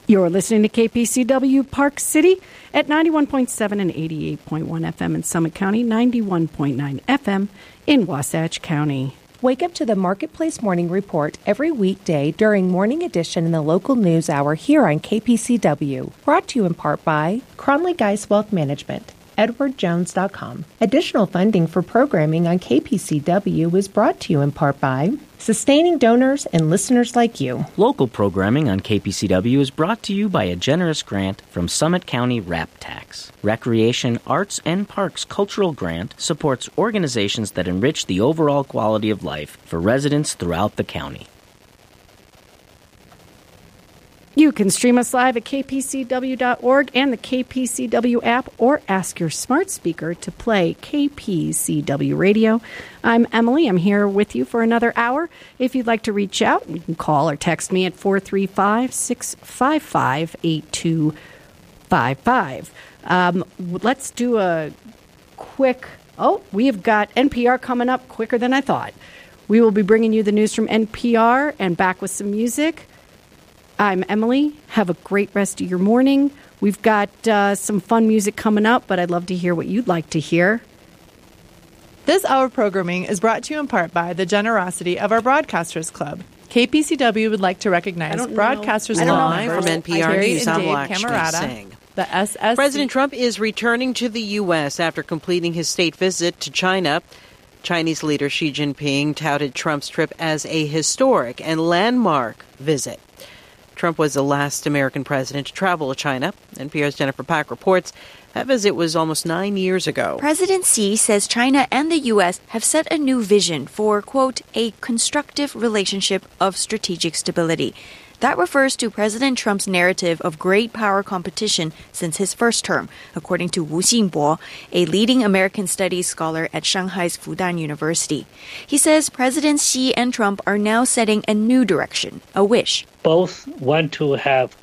You're listening to KPCW Park City at 91.7 and 88.1 FM in Summit County, 91.9 FM in Wasatch County. Wake up to the Marketplace Morning Report every weekday during Morning Edition in the local news hour here on KPCW. Brought to you in part by Cronley Geis Wealth Management, EdwardJones.com. Additional funding for programming on KPCW is brought to you in part by sustaining donors and listeners like you. Local programming on KPCW is brought to you by a generous grant from Summit County RAP Tax. Recreation, Arts, and Parks Cultural Grant supports organizations that enrich the overall quality of life for residents throughout the county. You can stream us live at kpcw.org and the KPCW app, or ask your smart speaker to play KPCW Radio. I'm Emily. I'm here with you for another hour. If you'd like to reach out, you can call or text me at 435-655-8255. Let's do a quick... we have got NPR coming up quicker than I thought. We will be bringing you the news from NPR and back with some music. I'm Emily. Have a great rest of your morning. We've got some fun music coming up, but I'd love to hear what you'd like to hear. This hour of programming is brought to you in part by the generosity of our Broadcasters Club. KPCW would like to recognize Broadcasters Club from NPR News. I'm Lakshmi Singh. The SSC. President Trump is returning to the U.S. after completing his state visit to China. Chinese leader Xi Jinping touted Trump's trip as a historic and landmark visit. Trump was the last American president to travel to China. NPR's Jennifer Pack reports that visit was almost 9 years ago. President Xi says China and the U.S. have set a new vision for, quote, a constructive relationship of strategic stability. That refers to President Trump's narrative of great power competition since his first term, according to Wu Xingbo, a leading American studies scholar at Shanghai's Fudan University. He says Presidents Xi and Trump are now setting a new direction, a wish. Both want to have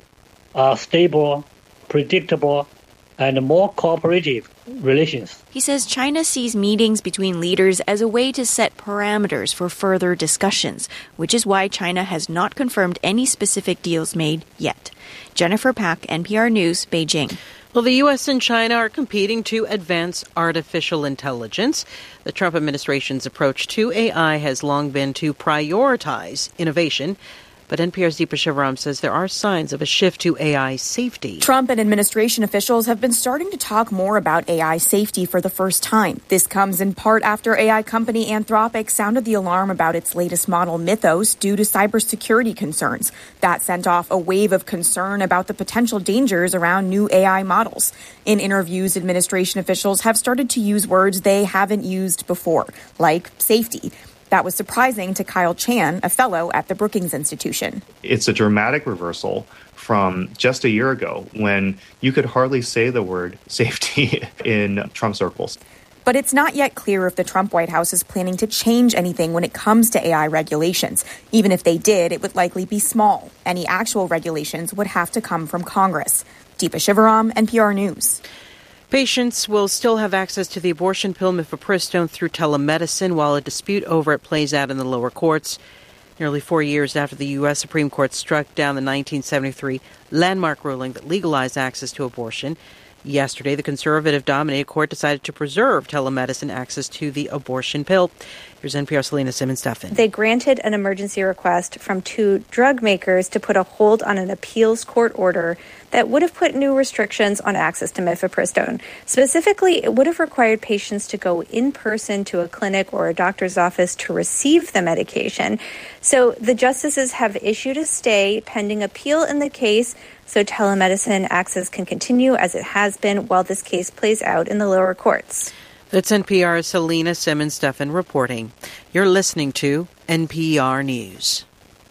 stable, predictable, and more cooperative relations. He says China sees meetings between leaders as a way to set parameters for further discussions, which is why China has not confirmed any specific deals made yet. Jennifer Pack, NPR News, Beijing. Well, the U.S. and China are competing to advance artificial intelligence. The Trump administration's approach to AI has long been to prioritize innovation. But NPR's Deepa Shivaram says there are signs of a shift to AI safety. Trump and administration officials have been starting to talk more about AI safety for the first time. This comes in part after AI company Anthropic sounded the alarm about its latest model, Mythos, due to cybersecurity concerns. That sent off a wave of concern about the potential dangers around new AI models. In interviews, administration officials have started to use words they haven't used before, like safety. That was surprising to Kyle Chan, a fellow at the Brookings Institution. It's a dramatic reversal from just a year ago when you could hardly say the word safety in Trump circles. But it's not yet clear if the Trump White House is planning to change anything when it comes to AI regulations. Even if they did, it would likely be small. Any actual regulations would have to come from Congress. Deepa Shivaram, NPR News. Patients will still have access to the abortion pill mifepristone through telemedicine while a dispute over it plays out in the lower courts. Nearly 4 years after the U.S. Supreme Court struck down the 1973 landmark ruling that legalized access to abortion, yesterday the conservative-dominated court decided to preserve telemedicine access to the abortion pill. Here's NPR's Selena Simmons-Duffin. They granted an emergency request from 2 drug makers to put a hold on an appeals court order that would have put new restrictions on access to mifepristone. Specifically, it would have required patients to go in person to a clinic or a doctor's office to receive the medication. So the justices have issued a stay pending appeal in the case, so telemedicine access can continue as it has been while this case plays out in the lower courts. That's NPR's Selena Simmons-Duffin reporting. You're listening to NPR News.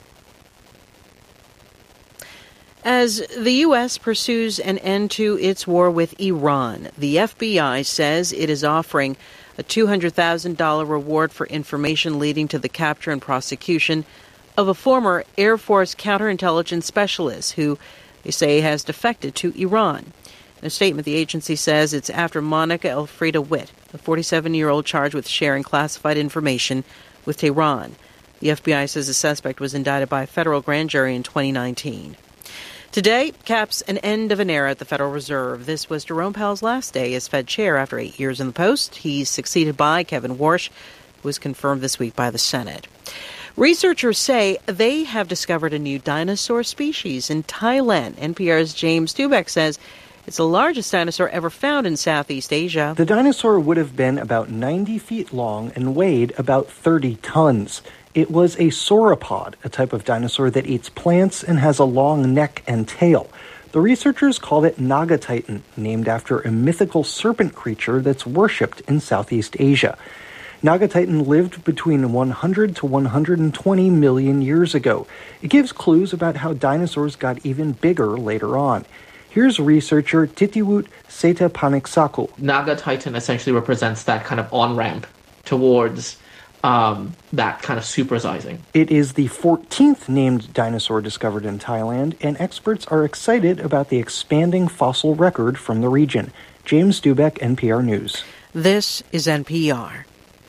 As the U.S. pursues an end to its war with Iran, the FBI says it is offering a $200,000 reward for information leading to the capture and prosecution of a former Air Force counterintelligence specialist who they say has defected to Iran. In a statement, the agency says it's after Monica Elfrida Witt, a 47-year-old charged with sharing classified information with Tehran. The FBI says the suspect was indicted by a federal grand jury in 2019. Today caps an end of an era at the Federal Reserve. This was Jerome Powell's last day as Fed chair after 8 years in the post. He's succeeded by Kevin Warsh, who was confirmed this week by the Senate. Researchers say they have discovered a new dinosaur species in Thailand. NPR's James Dubeck says it's the largest dinosaur ever found in Southeast Asia. The dinosaur would have been about 90 feet long and weighed about 30 tons. It was a sauropod, a type of dinosaur that eats plants and has a long neck and tail. The researchers called it Nagatitan, named after a mythical serpent creature that's worshipped in Southeast Asia. Nagatitan lived between 100 to 120 million years ago. It gives clues about how dinosaurs got even bigger later on. Here's researcher Titiwut Setapaniksaku. Nagatitan essentially represents that kind of on-ramp towards that kind of supersizing. It is the 14th named dinosaur discovered in Thailand, and experts are excited about the expanding fossil record from the region. James Dubeck, NPR News. This is NPR.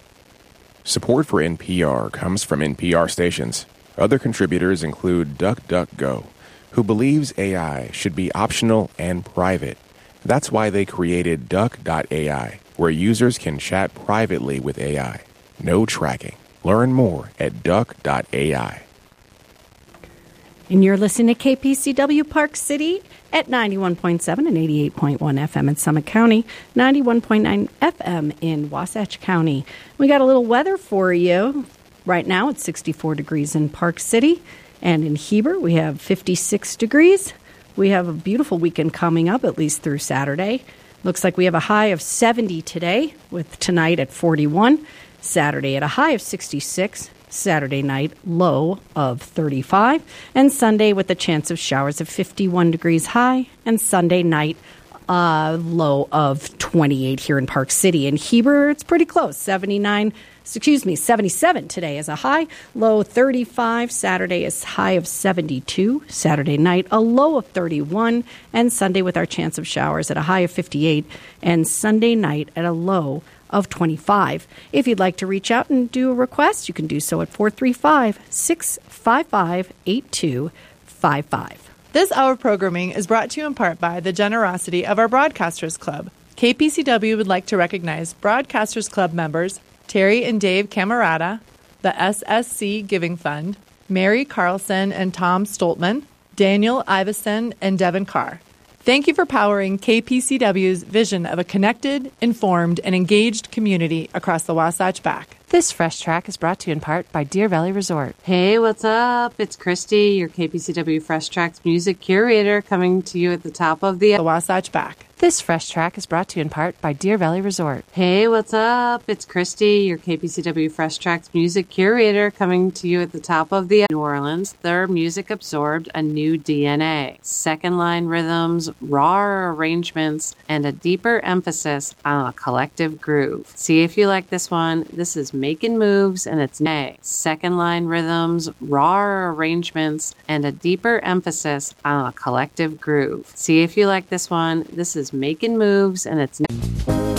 Support for NPR comes from NPR stations. Other contributors include DuckDuckGo, who believes AI should be optional and private. That's why they created Duck.ai, where users can chat privately with AI. No tracking. Learn more at Duck.ai. And you're listening to KPCW Park City at 91.7 and 88.1 FM in Summit County, 91.9 FM in Wasatch County. We got a little weather for you. Right now it's 64 degrees in Park City, and in Heber we have 56 degrees. We have a beautiful weekend coming up, at least through Saturday. Looks like we have a high of 70 today, with tonight at 41. Saturday at a high of 66, Saturday night low of 35, and Sunday with a chance of showers of 51 degrees high, and Sunday night low of 28 here in Park City. In Heber, it's pretty close, 77 today is a high, low 35, Saturday is high of 72, Saturday night a low of 31, and Sunday with our chance of showers at a high of 58, and Sunday night at a low of 25. If you'd like to reach out and do a request, you can do so at 435-655-8255. This hour of programming is brought to you in part by the generosity of our Broadcasters Club. KPCW would like to recognize Broadcasters Club members Terry and Dave Camerata, the SSC Giving Fund, Mary Carlson and Tom Stoltman, Daniel Iveson and Devin Carr. Thank you for powering KPCW's vision of a connected, informed, and engaged community across the Wasatch Back. This Fresh Track is brought to you in part by Deer Valley Resort. Hey, what's up? It's Christy, your KPCW Fresh Tracks music curator, coming to you at the top of the Wasatch Back. This Fresh Track is brought to you in part by Deer Valley Resort. Hey, what's up? It's Christy, your KPCW Fresh Tracks music curator, coming to you at the top of the New Orleans. Their music absorbed a new DNA. Second line rhythms, raw arrangements, and a deeper emphasis on a collective groove. See if you like this one. This is Making Moves, and it's nay. Second line rhythms, raw arrangements, and a deeper emphasis on a collective groove. See if you like this one. This is Making Moves, and it's